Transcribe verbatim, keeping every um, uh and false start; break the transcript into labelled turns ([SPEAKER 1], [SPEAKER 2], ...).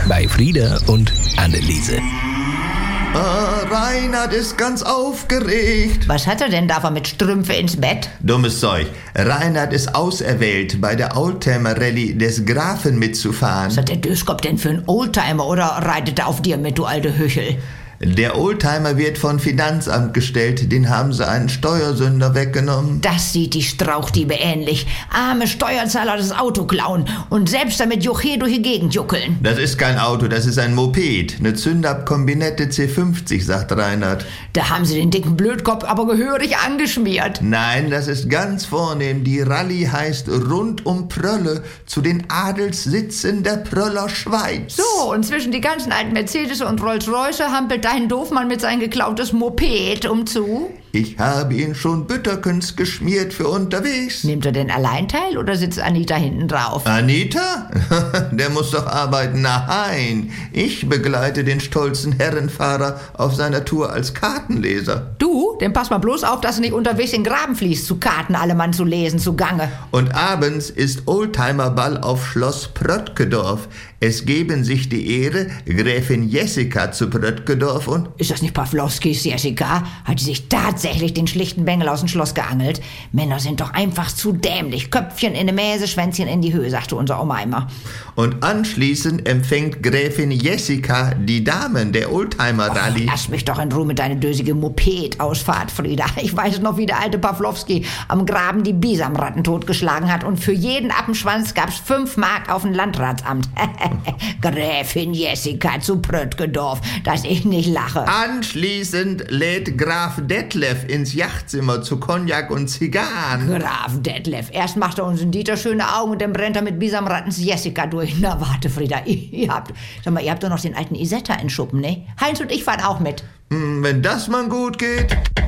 [SPEAKER 1] bei Frieda und Anneliese.
[SPEAKER 2] Ah, Reinhard ist ganz aufgeregt.
[SPEAKER 3] Was hat er denn da mit Strümpfe ins Bett?
[SPEAKER 2] Dummes Zeug. Reinhard ist auserwählt, bei der Oldtimer-Rallye des Grafen mitzufahren.
[SPEAKER 3] Was hat der Döskop denn für einen Oldtimer oder reitet er auf dir mit, du alte Hüchel?
[SPEAKER 2] Der Oldtimer wird von Finanzamt gestellt, den haben sie einen Steuersünder weggenommen.
[SPEAKER 3] Das sieht die Strauchdiebe ähnlich. Arme Steuerzahler das Auto klauen und selbst damit Juche durch die Gegend juckeln.
[SPEAKER 2] Das ist kein Auto, das ist ein Moped. Eine Zündab-Kombinette C fünfzig, sagt Reinhard.
[SPEAKER 3] Da haben sie den dicken Blödkopf aber gehörig angeschmiert.
[SPEAKER 2] Nein, das ist ganz vornehm. Die Rallye heißt Rund um Prölle, zu den Adelssitzen der Pröller Schweiz.
[SPEAKER 3] So, und zwischen die ganzen alten Mercedes und Rolls-Royce hampelt dein Doofmann mit sein geklautes Moped umzu.
[SPEAKER 2] Ich habe ihn schon Bütterkens geschmiert für unterwegs.
[SPEAKER 3] Nimmt er denn allein teil oder sitzt Anita hinten drauf?
[SPEAKER 2] Anita? Der muss doch arbeiten. Nein, ich begleite den stolzen Herrenfahrer auf seiner Tour als Kartenleser.
[SPEAKER 3] Du? Denn pass mal bloß auf, dass du nicht unterwegs in den Graben fließt, zu Karten alle Mann zu lesen, zugange.
[SPEAKER 2] Und abends ist Oldtimerball auf Schloss Pröttkedorf. Es geben sich die Ehre, Gräfin Jessica zu Pröttkedorf und...
[SPEAKER 3] Ist das nicht Pawlowskis Jessica? Hat die sich tatsächlich den schlichten Bengel aus dem Schloss geangelt? Männer sind doch einfach zu dämlich. Köpfchen in die Mäse, Schwänzchen in die Höhe, sagte unser Oma immer.
[SPEAKER 2] Und anschließend empfängt Gräfin Jessica die Damen der Oldtimer-Rallye.
[SPEAKER 3] Oh, lass mich doch in Ruhe mit deiner dösige Moped-Ausfahrt, Frieda. Ich weiß noch, wie der alte Pawlowski am Graben die Bisamratten totgeschlagen hat und für jeden Appenschwanz gab's fünf Mark auf dem Landratsamt. Gräfin Jessica zu Pröttkedorf, dass ich nicht lache.
[SPEAKER 2] Anschließend lädt Graf Detlef ins Yachtzimmer zu Cognac und Zigarren.
[SPEAKER 3] Graf Detlef, erst macht er uns in Dieter schöne Augen und dann brennt er mit Bisamrattens Jessica durch. Na warte, Frieda, ihr, ihr habt, sag mal, ihr habt doch noch den alten Isetta in Schuppen, ne? Heinz und ich fahren auch mit.
[SPEAKER 2] Wenn das mal gut geht.